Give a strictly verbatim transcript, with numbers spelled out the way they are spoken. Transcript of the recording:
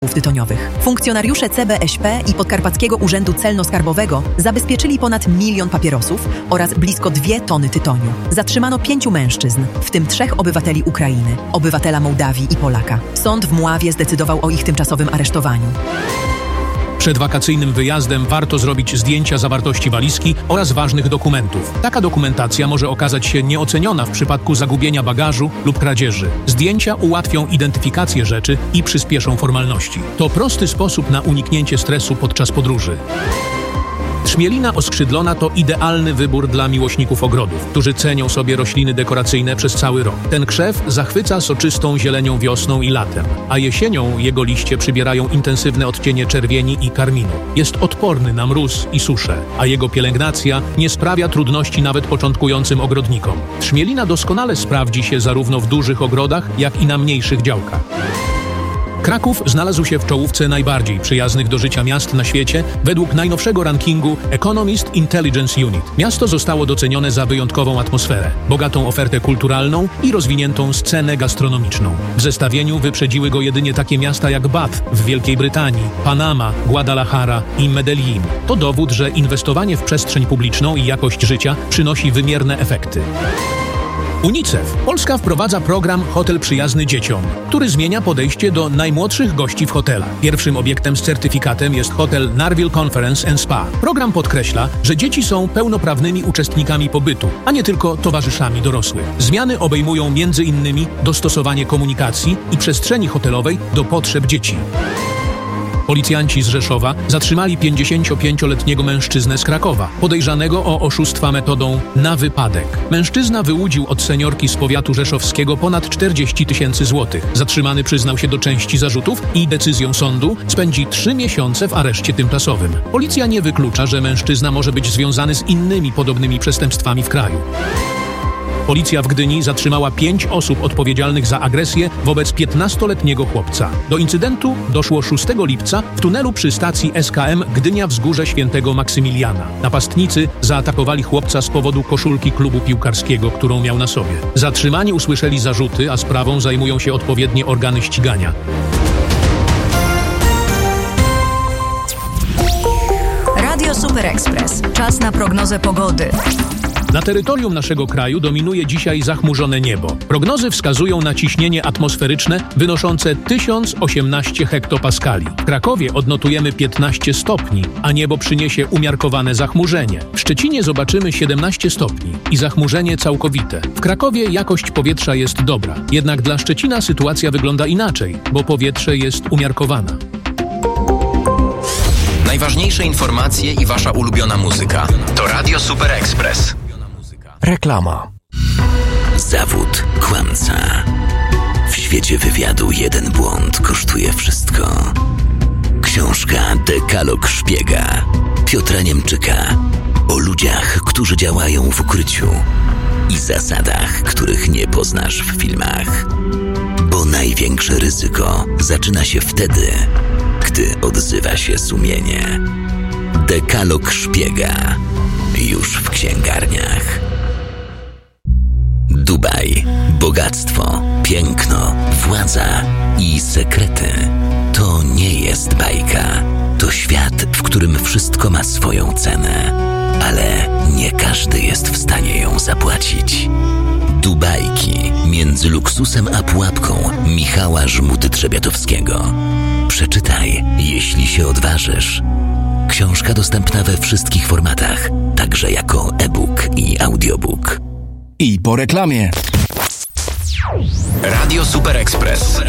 tytoniowych. Funkcjonariusze C B Ś P i Podkarpackiego Urzędu Celno-Skarbowego zabezpieczyli ponad milion papierosów oraz blisko dwie tony tytoniu. Zatrzymano pięciu mężczyzn, w tym trzech obywateli Ukrainy, obywatela Mołdawii i Polaka. Sąd w Mławie zdecydował o ich tymczasowym aresztowaniu. Przed wakacyjnym wyjazdem warto zrobić zdjęcia zawartości walizki oraz ważnych dokumentów. Taka dokumentacja może okazać się nieoceniona w przypadku zagubienia bagażu lub kradzieży. Zdjęcia ułatwią identyfikację rzeczy i przyspieszą formalności. To prosty sposób na uniknięcie stresu podczas podróży. Trzmielina oskrzydlona to idealny wybór dla miłośników ogrodów, którzy cenią sobie rośliny dekoracyjne przez cały rok. Ten krzew zachwyca soczystą zielenią wiosną i latem, a jesienią jego liście przybierają intensywne odcienie czerwieni i karminu. Jest odporny na mróz i suszę, a jego pielęgnacja nie sprawia trudności nawet początkującym ogrodnikom. Trzmielina doskonale sprawdzi się zarówno w dużych ogrodach, jak i na mniejszych działkach. Kraków znalazł się w czołówce najbardziej przyjaznych do życia miast na świecie według najnowszego rankingu Economist Intelligence Unit. Miasto zostało docenione za wyjątkową atmosferę, bogatą ofertę kulturalną i rozwiniętą scenę gastronomiczną. W zestawieniu wyprzedziły go jedynie takie miasta jak Bath w Wielkiej Brytanii, Panama, Guadalajara i Medellin. To dowód, że inwestowanie w przestrzeń publiczną i jakość życia przynosi wymierne efekty. UNICEF. Polska wprowadza program Hotel Przyjazny Dzieciom, który zmienia podejście do najmłodszych gości w hotelach. Pierwszym obiektem z certyfikatem jest hotel Narville Conference and Spa. Program podkreśla, że dzieci są pełnoprawnymi uczestnikami pobytu, a nie tylko towarzyszami dorosłych. Zmiany obejmują między innymi dostosowanie komunikacji i przestrzeni hotelowej do potrzeb dzieci. Policjanci z Rzeszowa zatrzymali pięćdziesięciopięcioletniego mężczyznę z Krakowa, podejrzanego o oszustwa metodą na wypadek. Mężczyzna wyłudził od seniorki z powiatu rzeszowskiego ponad czterdzieści tysięcy złotych. Zatrzymany przyznał się do części zarzutów i decyzją sądu spędzi trzy miesiące w areszcie tymczasowym. Policja nie wyklucza, że mężczyzna może być związany z innymi podobnymi przestępstwami w kraju. Policja w Gdyni zatrzymała pięć osób odpowiedzialnych za agresję wobec piętnastoletniego chłopca. Do incydentu doszło szóstego lipca w tunelu przy stacji S K M Gdynia Wzgórze Świętego Maksymiliana. Napastnicy zaatakowali chłopca z powodu koszulki klubu piłkarskiego, którą miał na sobie. Zatrzymani usłyszeli zarzuty, a sprawą zajmują się odpowiednie organy ścigania. Radio Super Express. Czas na prognozę pogody. Na terytorium naszego kraju dominuje dzisiaj zachmurzone niebo. Prognozy wskazują na ciśnienie atmosferyczne wynoszące tysiąc osiemnaście hektopaskali. W Krakowie odnotujemy piętnaście stopni, a niebo przyniesie umiarkowane zachmurzenie. W Szczecinie zobaczymy siedemnaście stopni i zachmurzenie całkowite. W Krakowie jakość powietrza jest dobra, jednak dla Szczecina sytuacja wygląda inaczej, bo powietrze jest umiarkowane. Najważniejsze informacje i wasza ulubiona muzyka to Radio Super Express. Reklama. Zawód kłamca. W świecie wywiadu jeden błąd kosztuje wszystko. Książka Dekalog Szpiega Piotra Niemczyka o ludziach, którzy działają w ukryciu i zasadach, których nie poznasz w filmach. Bo największe ryzyko zaczyna się wtedy, gdy odzywa się sumienie. Dekalog Szpiega już w księgarniach. Dubaj. Bogactwo, piękno, władza i sekrety. To nie jest bajka. To świat, w którym wszystko ma swoją cenę. Ale nie każdy jest w stanie ją zapłacić. Dubajki między luksusem a pułapką Michała Żmudy-Trzebiatowskiego. Przeczytaj, jeśli się odważysz. Książka dostępna we wszystkich formatach, także jako e-book i audiobook. I po reklamie. Radio Super Express.